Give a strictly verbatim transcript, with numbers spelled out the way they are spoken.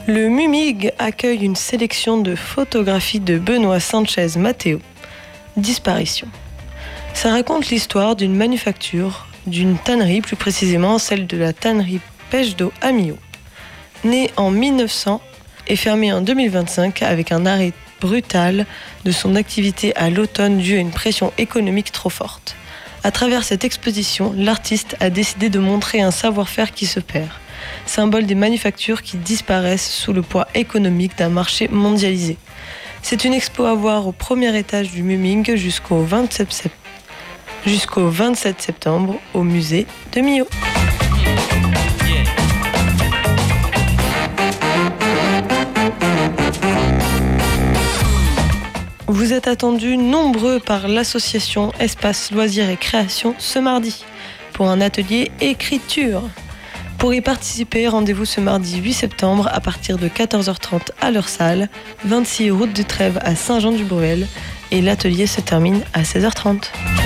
Le MUMIG accueille une sélection de photographies de Benoît Sanchez Mateo. Disparition. Ça raconte l'histoire d'une manufacture, d'une tannerie, plus précisément celle de la tannerie Pêche d'eau à Millau. Née en mille neuf cents et fermée en deux mille vingt-cinq avec un arrêt brutal de son activité à l'automne dû à une pression économique trop forte. À travers cette exposition, l'artiste a décidé de montrer un savoir-faire qui se perd, symbole des manufactures qui disparaissent sous le poids économique d'un marché mondialisé. C'est une expo à voir au premier étage du MUMIG jusqu'au vingt-sept, sept... jusqu'au vingt-sept septembre au musée de Millau. Vous êtes attendus nombreux par l'association Espace Loisirs et Création ce mardi pour un atelier écriture. Pour y participer, rendez-vous ce mardi huit septembre à partir de quatorze heures trente à leur salle, vingt-six route de Trèves à Saint-Jean-du-Bruel, et l'atelier se termine à seize heures trente.